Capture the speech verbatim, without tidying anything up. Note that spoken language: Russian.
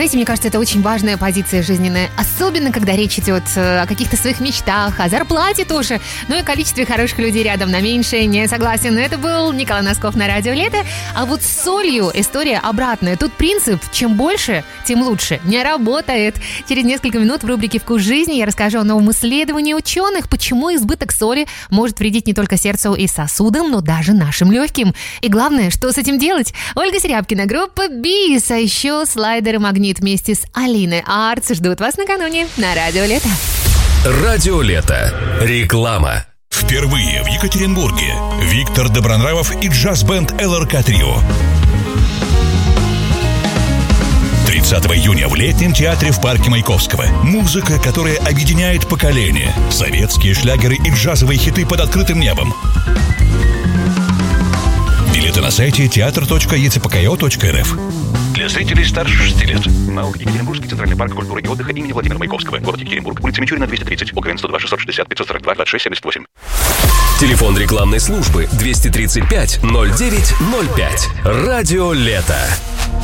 знаете, мне кажется, это очень важная позиция жизненная. Особенно, когда речь идет о каких-то своих мечтах, о зарплате тоже. Ну и количестве хороших людей рядом на меньшее не согласен. Это был Николай Носков на Радио Лето. А вот с солью история обратная. Тут принцип, чем больше, тем лучше. Не работает. Через несколько минут в рубрике «Вкус жизни» я расскажу о новом исследовании ученых, почему избыток соли может вредить не только сердцу и сосудам, но даже нашим легким. И главное, что с этим делать? Ольга Серябкина, группа БИС, а еще слайдер и магнит вместе с Алиной Артс ждут вас накануне на Радио Лето. Радио Лето. Реклама. Впервые в Екатеринбурге Виктор Добронравов и джаз-бенд эл эр ка Трио. тридцатого июня в Летнем театре в парке Маяковского. Музыка, которая объединяет поколения. Советские шлягеры и джазовые хиты под открытым небом. Билеты на сайте театр точка е цэ пэ ка о точка эр эф. Для зрителей старше шести лет. МАУ Екатеринбургский центральный парк культуры и отдыха имени Владимира Маяковского. Город Екатеринбург. Улица Мичурина, двести тридцать. ОГРН сто два шестьсот шестьдесят пятьсот сорок два двадцать шесть семьдесят восемь. Телефон рекламной службы двести тридцать пять ноль девять ноль пять. Радио Лето.